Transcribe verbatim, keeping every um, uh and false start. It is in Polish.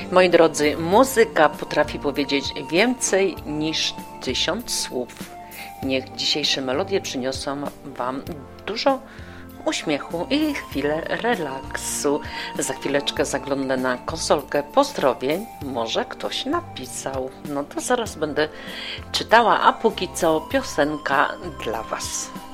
Moi drodzy, muzyka potrafi powiedzieć więcej niż tysiąc słów. Niech dzisiejsze melodie przyniosą Wam dużo uśmiechu i chwilę relaksu. Za chwileczkę zaglądnę na konsolkę pozdrowień. Może ktoś napisał. No to zaraz będę czytała, a póki co piosenka dla Was.